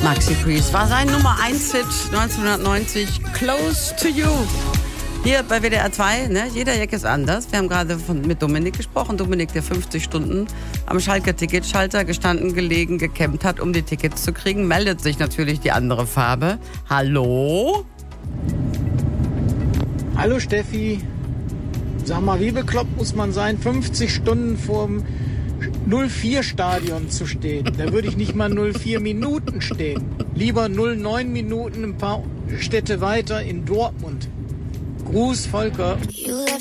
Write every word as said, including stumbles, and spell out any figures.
Maxi Priest war sein Nummer eins Hit neunzehnhundertneunzig, Close to You. Hier bei W D R zwei, ne? Jeder Jack ist anders. Wir haben gerade von, mit Dominik gesprochen. Dominik, der fünfzig Stunden am Schalker Ticketschalter gestanden, gelegen, gekämpft hat, um die Tickets zu kriegen. Meldet sich natürlich die andere Farbe. Hallo? Hallo Steffi. Sag mal, wie bekloppt muss man sein, fünfzig Stunden vorm null vier Stadion zu stehen? Da würde ich nicht mal null vier Minuten stehen. Lieber null neun Minuten ein paar Städte weiter in Dortmund. Gruß, Volker.